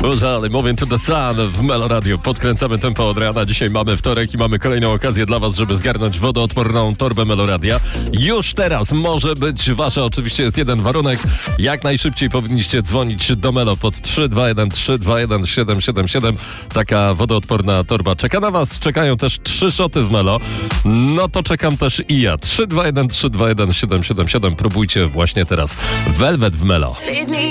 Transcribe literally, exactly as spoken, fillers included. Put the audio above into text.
Użal, Moving to the Sun w Melo Radio. Podkręcamy tempo od rana. Dzisiaj mamy wtorek i mamy kolejną okazję dla was, żeby zgarnąć wodoodporną torbę Melo Radia. Już teraz może być wasza. Oczywiście jest jeden warunek. Jak najszybciej powinniście dzwonić do Melo pod trzy dwa jeden trzy dwa jeden siedem siedem siedem. Taka wodoodporna torba czeka na was. Czekają też trzy szoty w Melo. No to czekam też i ja. trzy dwa jeden trzy dwa jeden siedem siedem siedem. Próbujcie właśnie teraz. Velvet w Melo.